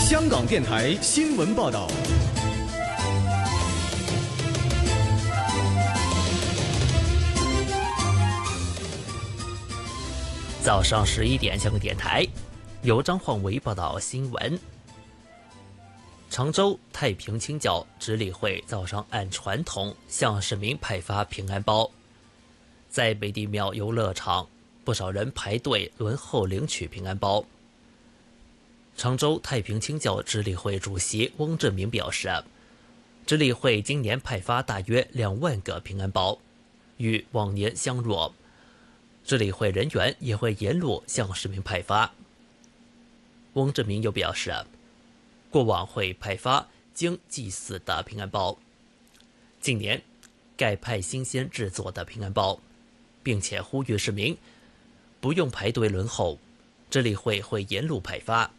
香港电台新闻报道。 早上11点，香港电台由张焕伟报道新闻。常州太平清教执理会早上按传统向市民派发平安包，在北帝庙游乐场，不少人排队轮候领取平安包。常州太平清教执理会主席翁振明表示，执理会今年派发大约2万个平安包，与往年相若。执理会人员也会沿路向市民派发。翁振明又表示，过往会派发经祭祀的平安包，近年改派新鲜制作的平安包，并且呼吁市民不用排队轮候，执理会会沿路派发。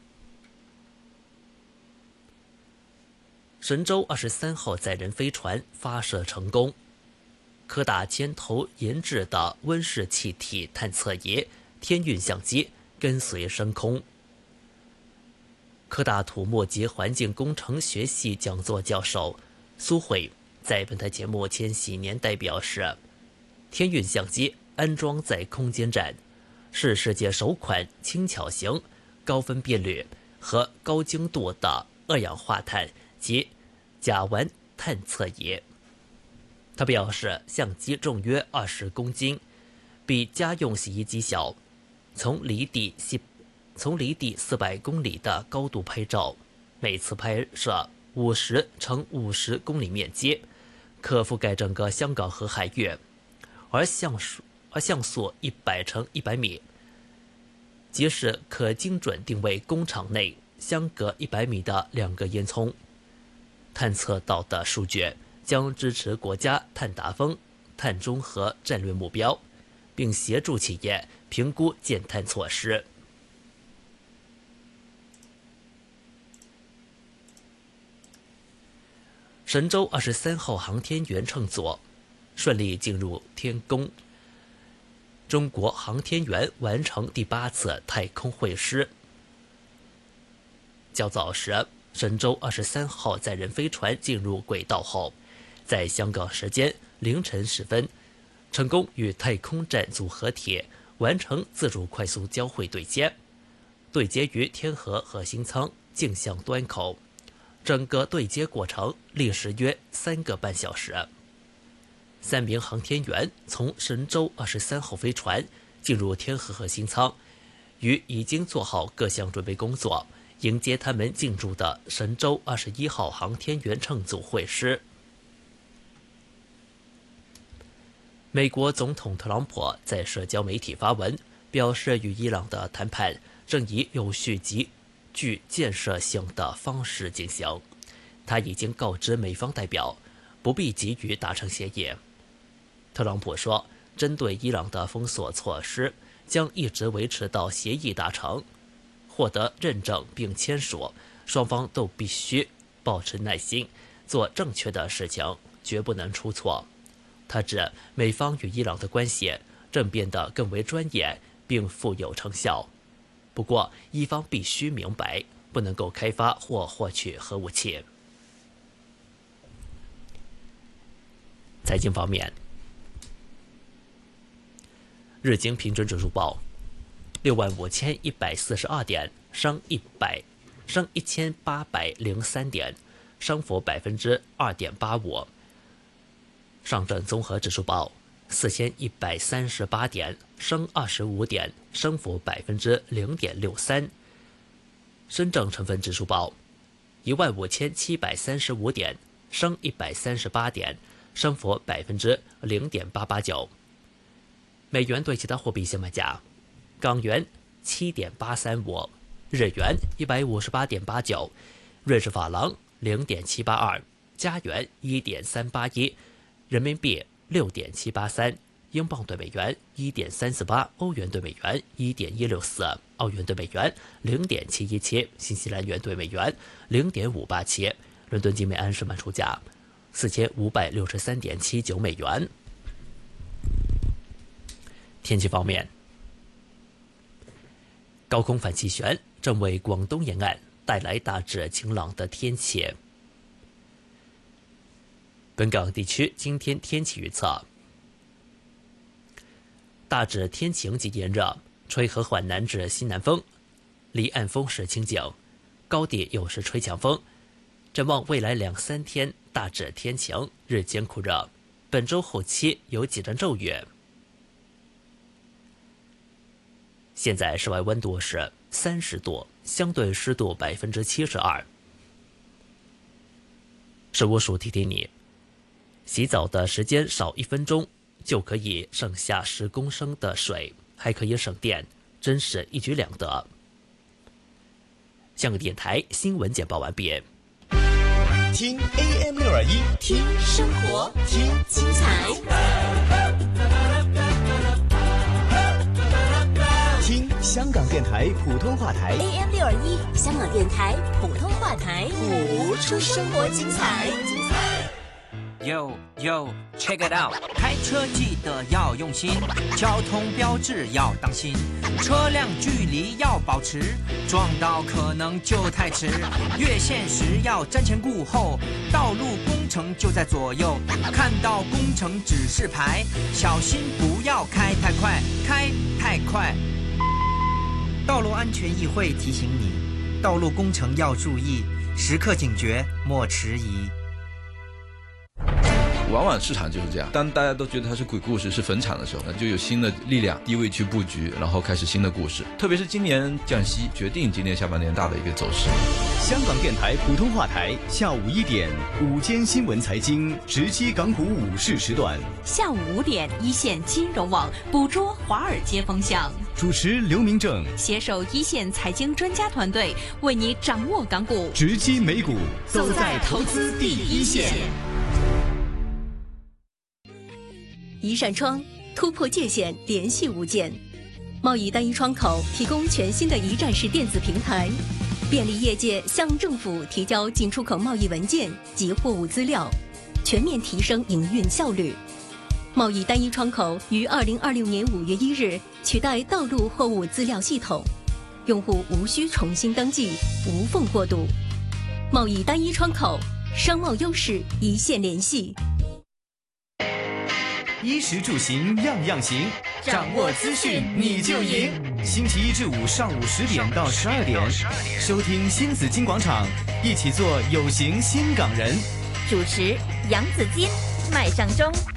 神舟23号载人飞船发射成功，柯达牵头研制的温室气体探测仪天运相机跟随升空。科大土木及环境工程学系讲座教授苏慧在本台节目《千禧年代》表示，天运相机安装在空间站，是世界首款轻巧型、高分辨率和高精度的二氧化碳及甲烷探测仪。他表示，相机重约20公斤，比家用洗衣机小，从离地400公里的高度拍照，每次拍摄50乘50公里面积，可覆盖整个香港和海域，而像素100乘100米，即是可精准定位工厂内相隔100米的2个烟囱。探测到的数据将支持国家碳达峰、碳中和战略目标，并协助企业评估减碳措施。神舟23号航天员乘组顺利进入天宫，中国航天员完成第8次太空会师。较早时，神舟23号载人飞船进入轨道后，在香港时间凌晨时分，成功与太空站组合体完成自主快速交会对接，对接于天河核心舱径向端口，整个对接过程历时约3个半小时。3名航天员从神舟23号飞船进入天河核心舱，与已经做好各项准备工作，迎接他们进驻的神舟21号航天员乘组会师。美国总统特朗普在社交媒体发文，表示与伊朗的谈判正以有序及具建设性的方式进行。他已经告知美方代表，不必急于达成协议。特朗普说，针对伊朗的封锁措施将一直维持到协议达成、获得认证并签署，双方都必须保持耐心，做正确的事情，绝不能出错。他指美方与伊朗的关系正变得更为专业并富有成效，不过伊方必须明白，不能够开发或获取核武器。财经方面，日经平均指数报65142点，升1803点，升幅2.85%。上证综合指数报4138点，升25点，升幅0.63%。深证成分指数报15735点，升138点，升幅0.889%。美元对其他货币现卖价：港元7.835，日元158.89，瑞士法郎0.782，加元1.381，人民币6.783，英镑对美元1.348，欧元对美元1.164，澳元对美元0.717，新西兰元对美元0.587。伦敦金每安士卖出价4563.79美元。天气方面，高空反气旋正为广东沿岸带来大致晴朗的天气。本港地区今天天气预测：大致天晴及炎热，吹和缓南至西南风，离岸风势清劲，高地有时吹强风。展望未来2-3天，大致天晴，日间酷热。本周后期有几阵骤雨。现在室外温度是30度，相对湿度72%。食物署提醒你，洗澡的时间少1分钟就可以省下10公升的水，还可以省电，真是一举两得。香港电台新闻简报完毕。 听 AM621， 听生活，听精彩， 听香港电台普通话台 AM621，香港电台普通话台，谱出生活精彩。 Yo check it out， 开车记得要用心，交通标志要当心，车辆距离要保持，撞到可能就太迟。越线时要瞻前顾后，道路工程就在左右，看到工程指示牌，小心不要开太快，开太快。道路安全议会提醒你，道路工程要注意，时刻警觉，莫迟疑。 往往市场就是这样，当大家都觉得它是鬼故事是坟场的时候，就有新的力量低位去布局，然后开始新的故事。特别是今年降息决定今年下半年大的一个走势。 香港电台普通话台下午1点午间新闻财经直击港股午市时段， 下午5点一线金融网捕捉华尔街风向， 主持刘明正携手一线财经专家团队，为你掌握港股， 直击美股，走在投资第一线。 一扇窗突破界限，联系物件。贸易单一窗口提供全新的一站式电子平台，便利业界向政府提交进出口贸易文件及货物资料，全面提升营运效率。贸易单一窗口于2026年5月1日取代道路货物资料系统，用户无需重新登记，无缝过渡。贸易单一窗口，商贸优势一线联系。 衣食住行样样行，掌握资讯你就赢。星期1至5上午10点到12点，收听新紫金广场，一起做有型新港人。 主持杨子金、麦尚中。